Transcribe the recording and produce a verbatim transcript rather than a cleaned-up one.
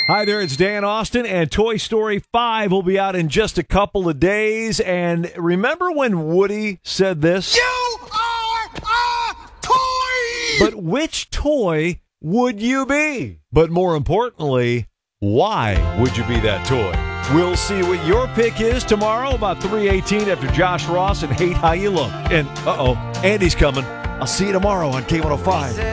Hi there, it's Dan Austin, and Toy Story five will be out in just a couple of days. And remember when Woody said this? You are a toy! But which toy would you be? But more importantly, why would you be that toy? We'll see what your pick is tomorrow about three eighteen after Josh Ross and Hate How You Look. And, uh-oh, Andy's coming. I'll see you tomorrow on K one oh five.